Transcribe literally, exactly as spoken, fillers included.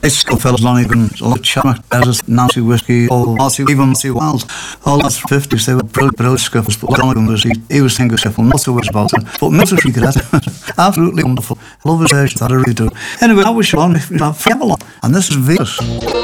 Ice fellas, Lonnie Guns, all the Chama, as Nancy Whiskey, all Nancy, even Nancy Wild, all that's fifties, they were brilliant, brilliant scuffles, but Lonnie was, he, he was thinking scuffle, not so much about it, but Milton Freak, that's absolutely wonderful. Love his version, that I really do. Anyway, I wish you on, if you have, and this is Venus.